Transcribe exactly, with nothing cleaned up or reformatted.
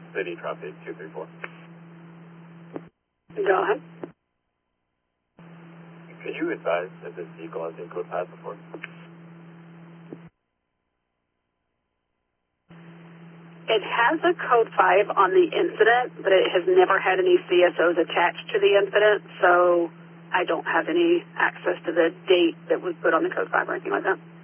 City Traffic two three four. Go ahead. Could you advise if this vehicle has a code five before? It has a code five on the incident, but it has never had any C S Os attached to the incident, so I don't have any access to the date that was put on the code five or anything like that.